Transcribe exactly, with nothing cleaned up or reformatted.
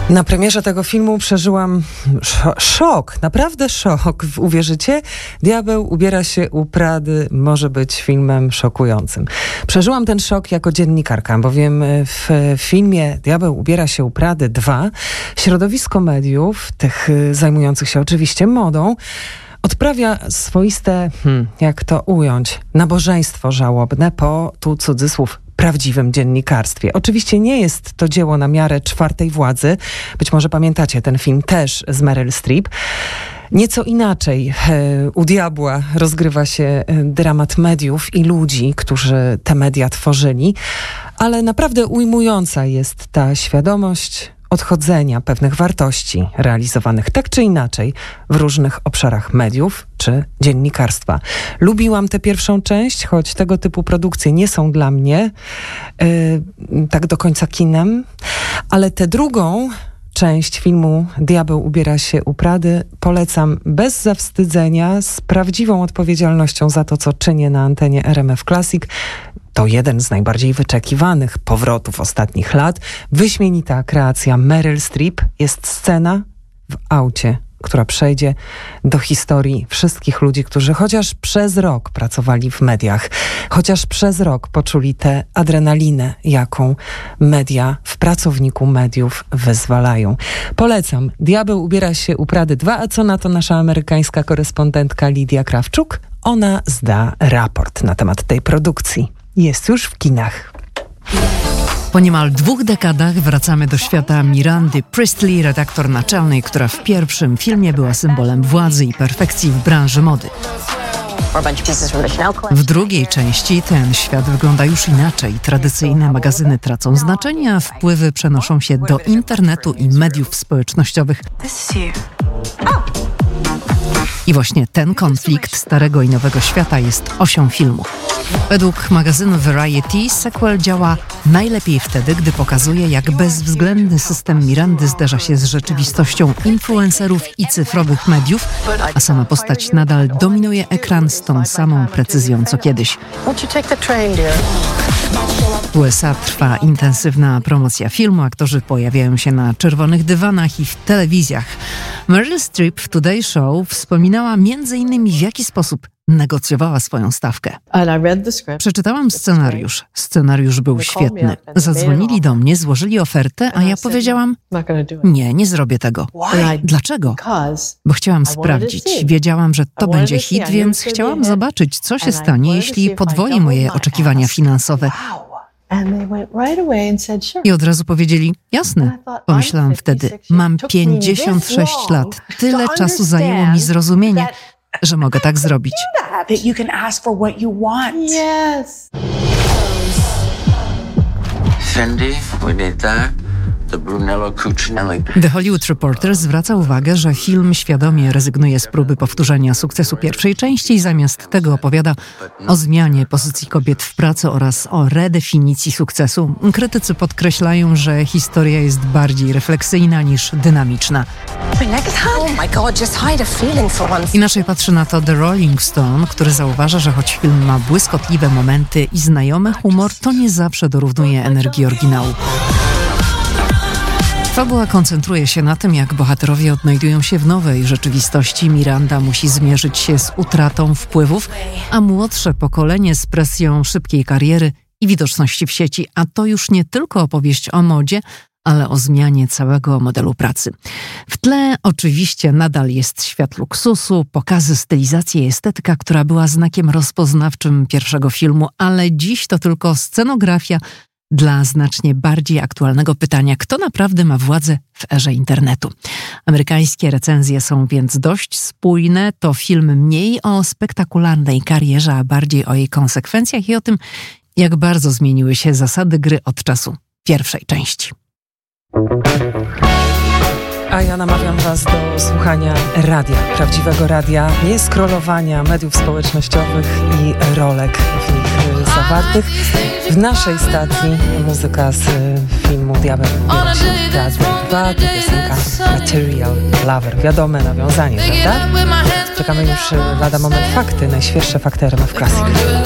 Na premierze tego filmu przeżyłam sz- szok, naprawdę szok. Uwierzycie? Diabeł ubiera się u Prady może być filmem szokującym. Przeżyłam ten szok jako dziennikarka, bowiem w filmie Diabeł ubiera się u Prady dwa środowisko mediów, tych zajmujących się oczywiście modą, odprawia swoiste, hmm, jak to ująć, nabożeństwo żałobne po, tu cudzysłów, prawdziwym dziennikarstwie. Oczywiście nie jest to dzieło na miarę Czwartej Władzy. Być może pamiętacie ten film też z Meryl Streep. Nieco inaczej e, u Diabła rozgrywa się e, dramat mediów i ludzi, którzy te media tworzyli, ale naprawdę ujmująca jest ta świadomość odchodzenia pewnych wartości realizowanych tak czy inaczej w różnych obszarach mediów czy dziennikarstwa. Lubiłam tę pierwszą część, choć tego typu produkcje nie są dla mnie yy, tak do końca kinem, ale tę drugą część filmu Diabeł ubiera się u Prady polecam bez zawstydzenia, z prawdziwą odpowiedzialnością za to, co czynię na antenie R M F Classic. To jeden z najbardziej wyczekiwanych powrotów ostatnich lat. Wyśmienita kreacja Meryl Streep. Jest scena w aucie, która przejdzie do historii wszystkich ludzi, którzy chociaż przez rok pracowali w mediach, chociaż przez rok poczuli tę adrenalinę, jaką media w pracowniku mediów wyzwalają. Polecam. Diabeł ubiera się u Prady dwa, a co na to nasza amerykańska korespondentka Lidia Krawczuk? Ona zda raport na temat tej produkcji. Jest już w kinach. Po niemal dwóch dekadach wracamy do świata Mirandy Priestley, redaktor naczelnej, która w pierwszym filmie była symbolem władzy i perfekcji w branży mody. W drugiej części ten świat wygląda już inaczej. Tradycyjne magazyny tracą znaczenie, a wpływy przenoszą się do internetu i mediów społecznościowych. I właśnie ten konflikt starego i nowego świata jest osią filmu. Według magazynu Variety sequel działa najlepiej wtedy, gdy pokazuje, jak bezwzględny system Mirandy zderza się z rzeczywistością influencerów i cyfrowych mediów, a sama postać nadal dominuje ekran z tą samą precyzją co kiedyś. W U S A trwa intensywna promocja filmu, aktorzy pojawiają się na czerwonych dywanach i w telewizjach. Meryl Streep w Today Show wspominała między innymi, w jaki sposób negocjowała swoją stawkę. Przeczytałam scenariusz. Scenariusz był świetny. Zadzwonili do mnie, złożyli ofertę, a ja powiedziałam, nie, nie zrobię tego. Dlaczego? Bo chciałam sprawdzić. Wiedziałam, że to będzie hit, więc chciałam zobaczyć, co się stanie, jeśli podwoję moje oczekiwania finansowe. I od razu powiedzieli, jasne. Pomyślałam wtedy, mam pięćdziesiąt sześć lat. Tyle czasu zajęło mi zrozumienie, że mogę tak zrobić. Fendi, we need that. The Brunello Cucinelli. The Hollywood Reporter zwraca uwagę, że film świadomie rezygnuje z próby powtórzenia sukcesu pierwszej części i zamiast tego opowiada o zmianie pozycji kobiet w pracy oraz o redefinicji sukcesu. Krytycy podkreślają, że historia jest bardziej refleksyjna niż dynamiczna. Inaczej patrzy na to The Rolling Stone, który zauważa, że choć film ma błyskotliwe momenty i znajomy humor, to nie zawsze dorównuje energii oryginału. Fabuła koncentruje się na tym, jak bohaterowie odnajdują się w nowej rzeczywistości. Miranda musi zmierzyć się z utratą wpływów, a młodsze pokolenie z presją szybkiej kariery i widoczności w sieci. A to już nie tylko opowieść o modzie, ale o zmianie całego modelu pracy. W tle oczywiście nadal jest świat luksusu, pokazy, stylizacja i estetyka, która była znakiem rozpoznawczym pierwszego filmu, ale dziś to tylko scenografia dla znacznie bardziej aktualnego pytania, kto naprawdę ma władzę w erze internetu. Amerykańskie recenzje są więc dość spójne. To film mniej o spektakularnej karierze, a bardziej o jej konsekwencjach i o tym, jak bardzo zmieniły się zasady gry od czasu pierwszej części. A ja namawiam was do słuchania radia, prawdziwego radia, nie scrollowania mediów społecznościowych i rolek w nich zawartych. W naszej stacji muzyka z filmu Diabeł ubiera się u Prady dwa, to piosenka Material Lover. Wiadome nawiązanie, prawda? Czekamy już lada moment fakty, najświeższe fakty R M F Classic.